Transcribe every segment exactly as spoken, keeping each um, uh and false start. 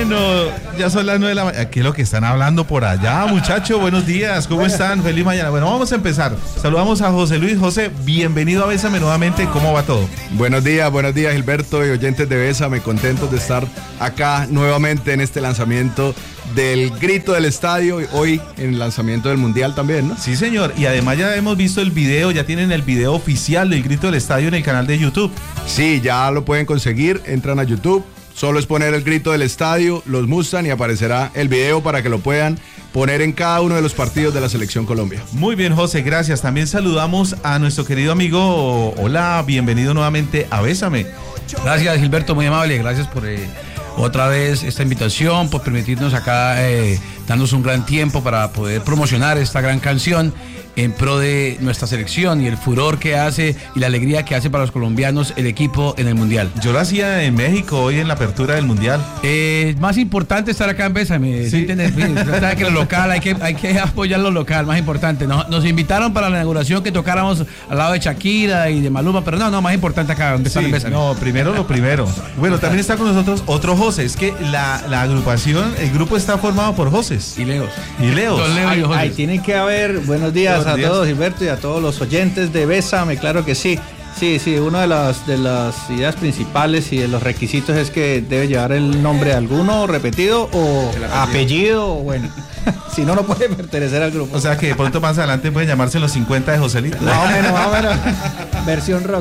Bueno, ya son las nueve de la mañana. ¿Qué es lo que están hablando por allá, muchachos? Buenos días, ¿cómo están? Feliz mañana. Bueno, vamos a empezar. Saludamos a José Luis. José, bienvenido a Bésame nuevamente. ¿Cómo va todo? Buenos días, buenos días, Gilberto y oyentes de Bésame. Contentos de estar acá nuevamente en este lanzamiento del grito del estadio, hoy en el lanzamiento del Mundial también, ¿no? Sí, señor, y además ya hemos visto el video, ya tienen el video oficial del grito del estadio en el canal de YouTube. Sí, ya lo pueden conseguir, entran a YouTube, solo es poner el grito del estadio, los Mustang y aparecerá el video para que lo puedan poner en cada uno de los partidos de la Selección Colombia. Muy bien, José, gracias. También saludamos a nuestro querido amigo, hola, bienvenido nuevamente a Bésame. Gracias, Gilberto, muy amable, gracias por... Eh... otra vez esta invitación, por permitirnos acá eh, darnos un gran tiempo para poder promocionar esta gran canción en pro de nuestra selección y el furor que hace y la alegría que hace para los colombianos el equipo en el Mundial. Yo lo hacía en México hoy en la apertura del Mundial. Eh, más importante estar acá en Bésame, ¿sí? ¿Entiendes? Sabes que lo local, hay que, hay que apoyar lo local, más importante. Nos, nos invitaron para la inauguración que tocáramos al lado de Shakira y de Maluma, pero no, no, más importante acá, donde sí, están en Bésame. No, primero lo primero. Bueno, también está con nosotros otro José, es que la, la agrupación, el grupo está formado por Joses. Y Leos. Y Leos. Leo Ahí, y ahí tienen que haber, buenos días Buenos a días. todos, Gilberto, y a todos los oyentes de Bésame, claro que sí. Sí, sí, una de las, de las ideas principales y de los requisitos es que debe llevar el nombre de alguno repetido o apellido, apellido o bueno, si no, no puede pertenecer al grupo. O sea que de pronto más adelante pueden llamarse los cincuenta de Joselito. Más o menos, más o menos. Versión rock.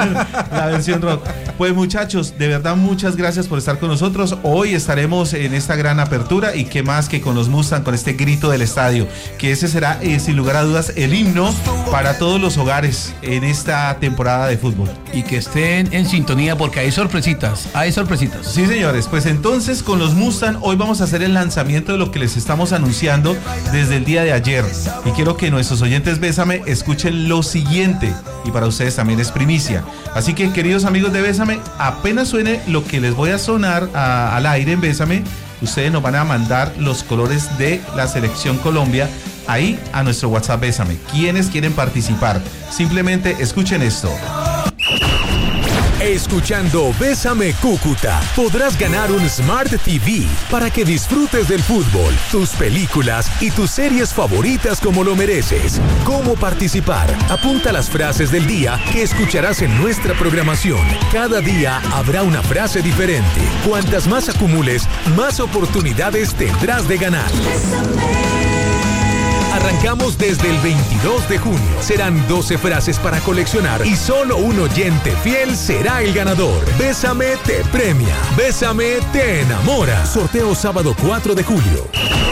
La versión rock. Pues muchachos, de verdad muchas gracias por estar con nosotros. Hoy estaremos en esta gran apertura y qué más que con los Mustang, con este grito del estadio, que ese será eh, sin lugar a dudas el himno para todos los hogares en esta temporada de fútbol. Y que estén en sintonía porque hay sorpresitas, hay sorpresitas. Sí, señores, pues entonces con los Mustang hoy vamos a hacer el lanzamiento de lo que les estamos anunciando desde el día de ayer. Y quiero que nuestros oyentes Bésame escuchen lo siguiente, y para ustedes también es primicia. Así que, queridos amigos de Bésame, apenas suene lo que les voy a sonar a, al aire en Bésame, ustedes nos van a mandar los colores de la Selección Colombia ahí a nuestro WhatsApp Bésame. ¿Quiénes quieren participar? Simplemente escuchen esto. Escuchando Bésame Cúcuta, podrás ganar un Smart T V para que disfrutes del fútbol, tus películas y tus series favoritas como lo mereces. ¿Cómo participar? Apunta las frases del día que escucharás en nuestra programación. Cada día habrá una frase diferente. Cuantas más acumules, más oportunidades tendrás de ganar. Arrancamos desde el veintidós de junio. Serán doce frases para coleccionar y solo un oyente fiel será el ganador. Bésame te premia. Bésame te enamora. Sorteo sábado cuatro de julio.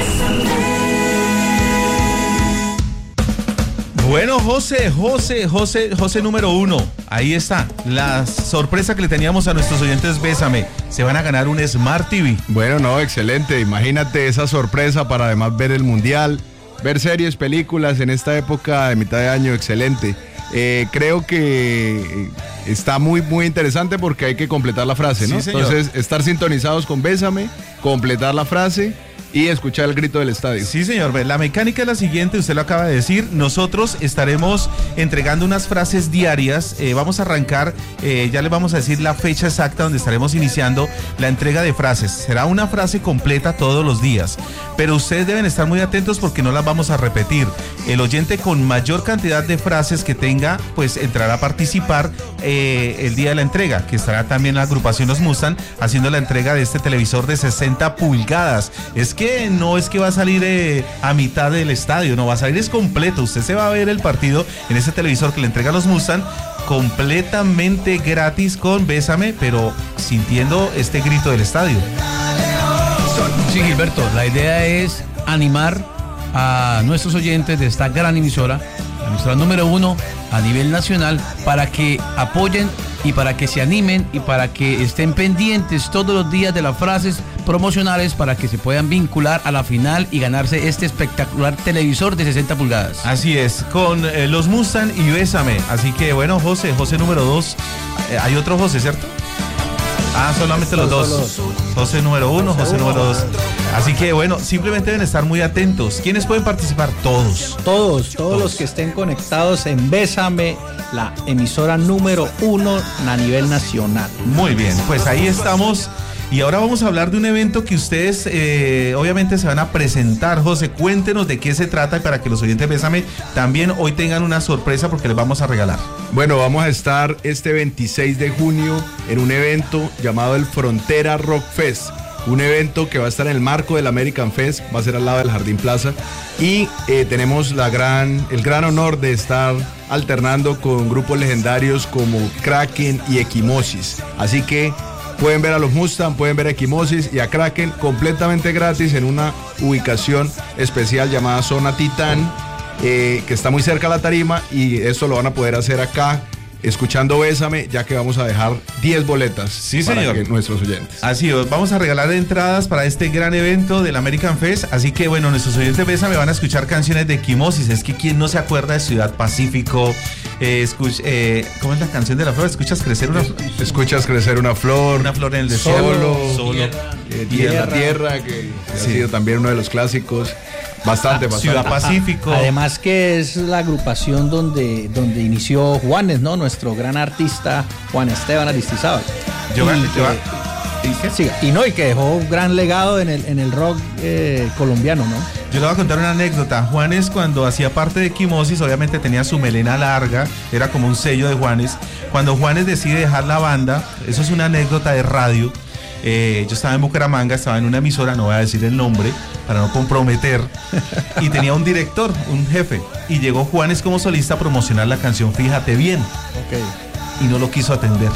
Bueno, José, José, José, José número uno. Ahí está, la sorpresa que le teníamos a nuestros oyentes Bésame. Se van a ganar un Smart T V. Bueno, no, excelente. Imagínate esa sorpresa para además ver el Mundial, ver series, películas en esta época de mitad de año, excelente. Eh, creo que está muy, muy interesante porque hay que completar la frase, ¿no? Sí, señor. Entonces, estar sintonizados con Bésame, completar la frase y escuchar el grito del estadio. Sí, señor. La mecánica es la siguiente, usted lo acaba de decir. Nosotros estaremos entregando unas frases diarias. Eh, vamos a arrancar, eh, ya les vamos a decir la fecha exacta donde estaremos iniciando la entrega de frases. Será una frase completa todos los días, pero ustedes deben estar muy atentos porque no las vamos a repetir. El oyente con mayor cantidad de frases que tenga, pues entrará a participar eh, el día de la entrega, que estará también la agrupación Los Mustang haciendo la entrega de este televisor de sesenta pulgadas. Es que no es que va a salir eh, a mitad del estadio, no, va a salir es completo. Usted se va a ver el partido en ese televisor que le entrega a los Mustang completamente gratis con Bésame, pero sintiendo este grito del estadio. Sí, Gilberto, la idea es animar a nuestros oyentes de esta gran emisora, la emisora número uno a nivel nacional, para que apoyen y para que se animen y para que estén pendientes todos los días de las frases promocionales para que se puedan vincular a la final y ganarse este espectacular televisor de sesenta pulgadas. Así es, con eh, los Mustang y Bésame. Así que bueno, José, José número dos. Eh, hay otro José, ¿cierto? Ah, solamente los dos. José número uno, José número dos. Así que bueno, simplemente deben estar muy atentos. ¿Quiénes pueden participar? Todos. Todos, todos los que estén conectados en Bésame, la emisora número uno a nivel nacional. Muy bien, pues ahí estamos Y ahora vamos a hablar de un evento que ustedes eh, obviamente se van a presentar. José, cuéntenos de qué se trata y para que los oyentes de Bésame también hoy tengan una sorpresa porque les vamos a regalar. Bueno, vamos a estar este veintiséis de junio en un evento llamado el Frontera Rock Fest. Un evento que va a estar en el marco del American Fest, va a ser al lado del Jardín Plaza. Y eh, tenemos la gran, el gran honor de estar alternando con grupos legendarios como Kraken y Equimosis. Así que pueden ver a los Mustang, pueden ver a Equimosis y a Kraken completamente gratis en una ubicación especial llamada Zona Titán, eh, que está muy cerca de la tarima, y esto lo van a poder hacer acá escuchando Bésame, ya que vamos a dejar diez boletas sí, para señor. que nuestros oyentes. Así es, vamos a regalar entradas para este gran evento del American Fest, así que bueno, nuestros oyentes de Bésame van a escuchar canciones de Equimosis. Es que quién no se acuerda de Ciudad Pacífico, eh, escuch, eh, ¿cómo es la canción de la flor? ¿Escuchas crecer una flor? Escuchas crecer una flor, Una flor en el desierto. Solo, Solo. eh, Tierra, Tierra, que ha Sí. sido también uno de los clásicos. Bastante, bastante. Ciudad Pacífico. Además que es la agrupación donde, donde inició Juanes, ¿no? Nuestro gran artista Juan Esteban Aristizábal. Yo- y, yo- que, y, que, sí, y no, y que dejó un gran legado en el, en el rock eh, colombiano, ¿no? Yo le voy a contar una anécdota. Juanes, cuando hacía parte de Equimosis, obviamente tenía su melena larga, era como un sello de Juanes. Cuando Juanes decide dejar la banda, eso es una anécdota de radio. Eh, yo estaba en Bucaramanga, estaba en una emisora, no voy a decir el nombre para no comprometer, y tenía un director, un jefe, y llegó Juanes como solista a promocionar la canción Fíjate Bien, Ok. y no lo quiso atender.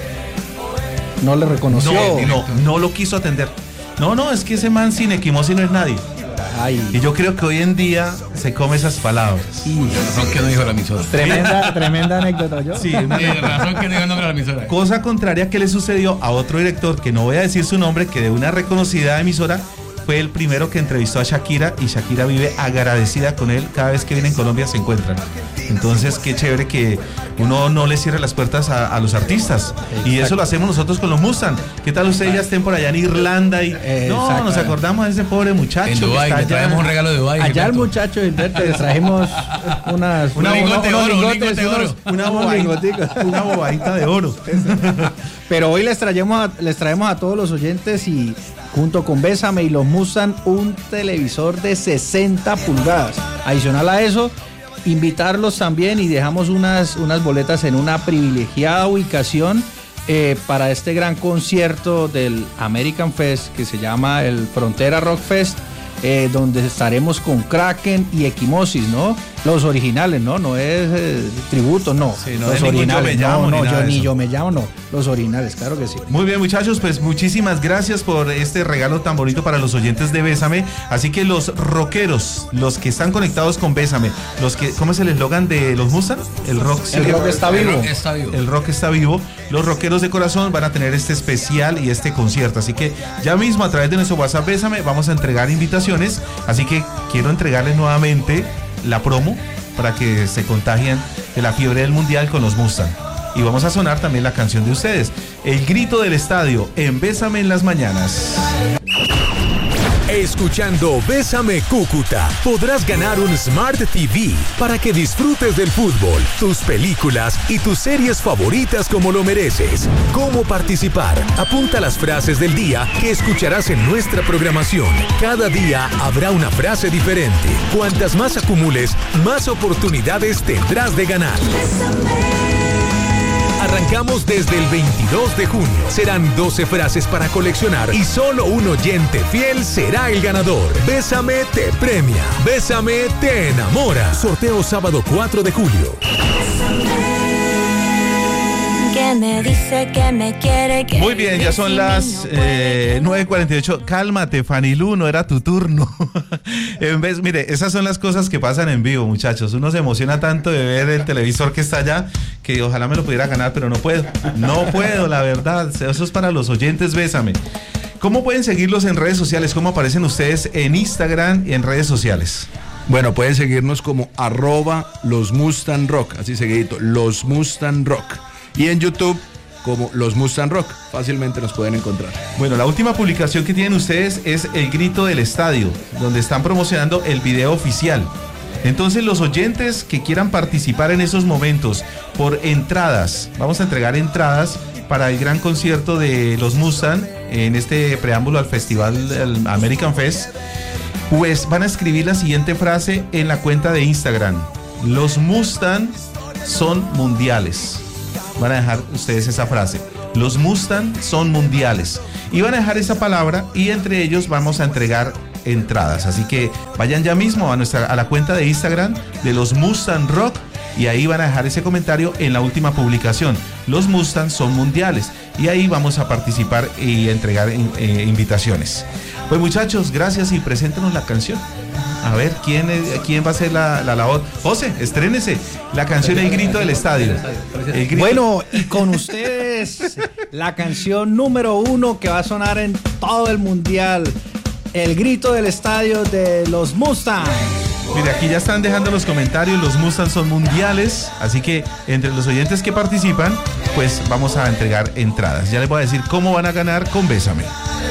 No le reconoció. No, no, no lo quiso atender. No, no, es que ese man sin Equimosis no es nadie. Ay, Y yo creo que hoy en día se come esas palabras. Razón que no dijo la emisora. tremenda, tremenda anécdota, yo. Sí, una Sí, razón que no dijo el nombre de la emisora. cosa contraria que le sucedió a otro director, que no voy a decir su nombre, que de una reconocida emisora fue el primero que entrevistó a Shakira, y Shakira vive agradecida con él cada vez que viene en Colombia, se encuentran. Entonces, qué chévere que uno no le cierre las puertas a, a los artistas. Y eso lo hacemos nosotros con los Mustang. ¿Qué tal ustedes ya estén por allá en Irlanda y no, Exacto. nos acordamos de ese pobre muchacho En que Dubái, está le allá? traemos un regalo de Dubái. Allá el Gilberto. muchacho Gilberto, les trajimos unas, Una unos- lingote de unos oro, un lingotes, lingote de unos- oro. Una unos bobadita, lingoticos. una bobadita de oro. Pero hoy les traemos a, les traemos a todos los oyentes, y junto con Bésame y los Mustang, un televisor de sesenta pulgadas. Adicional a eso, invitarlos también, y dejamos unas, unas boletas en una privilegiada ubicación eh, para este gran concierto del American Fest que se llama el Frontera Rock Fest, eh, donde estaremos con Kraken y Equimosis, ¿no? Los originales, ¿no? No es eh, tributo, no. Sí, no los es ningún originales, Yo Me Llamo no, ni no, nada yo de ni eso. yo me llamo, no. Los originales, claro que sí. Muy bien, muchachos, pues muchísimas gracias por este regalo tan bonito para los oyentes de Bésame. Así que los rockeros, los que están conectados con Bésame, los que, ¿cómo es el eslogan de los Mustang? El rock, El rock está El vivo. rock está vivo. El rock está vivo. Los rockeros de corazón van a tener este especial y este concierto. Así que ya mismo a través de nuestro WhatsApp Bésame vamos a entregar invitaciones. Así que quiero entregarles nuevamente la promo para que se contagien de la fiebre del mundial con los Mustang. Y vamos a sonar también la canción de ustedes, El Grito del Estadio, en Bésame en las Mañanas. Escuchando Bésame Cúcuta, podrás ganar un Smart T V para que disfrutes del fútbol, tus películas y tus series favoritas como lo mereces. ¿Cómo participar? Apunta las frases del día que escucharás en nuestra programación. Cada día habrá una frase diferente. Cuantas más acumules, más oportunidades tendrás de ganar. Arrancamos desde el veintidós de junio. Serán doce frases para coleccionar y solo un oyente fiel será el ganador. Bésame te premia. Bésame te enamora. Sorteo sábado cuatro de julio. Que me dice que me quiere, que Muy bien, ya son las eh, nueve cuarenta y ocho. Cálmate, Fanny Lu, no era tu turno. En vez, mire, esas son las cosas que pasan en vivo, muchachos. Uno se emociona tanto de ver el televisor que está allá que ojalá me lo pudiera ganar, pero no puedo. No puedo, la verdad. Eso es para los oyentes, Bésame. ¿Cómo pueden seguirlos en redes sociales? ¿Cómo aparecen ustedes en Instagram y en redes sociales? Bueno, pueden seguirnos como arroba los Mustang Rock, así seguidito, los Mustang Rock. Y en YouTube como los Mustang Rock, fácilmente nos pueden encontrar. Bueno, la última publicación que tienen ustedes es El Grito del Estadio, donde están promocionando el video oficial. Entonces, los oyentes que quieran participar en esos momentos por entradas, vamos a entregar entradas para el gran concierto de los Mustang en este preámbulo al festival del American Fest, pues van a escribir la siguiente frase en la cuenta de Instagram: los Mustang son mundiales. Van a dejar ustedes esa frase: los Mustang son mundiales, y van a dejar esa palabra, y entre ellos vamos a entregar entradas. Así que vayan ya mismo a nuestra a la cuenta de Instagram de los Mustang Rock, y ahí van a dejar ese comentario en la última publicación: los Mustang son mundiales, y ahí vamos a participar y entregar eh, invitaciones. Pues muchachos, gracias, y preséntenos la canción. A ver, ¿quién, quién va a ser la, la labor? José, estrénese la canción El Grito del Estadio. El grito. Bueno, y con ustedes la canción número uno que va a sonar en todo el mundial: El Grito del Estadio de los Mustang. Mire, aquí ya están dejando los comentarios: los Mustang son mundiales. Así que entre los oyentes que participan, pues vamos a entregar entradas. Ya les voy a decir cómo van a ganar con Bésame.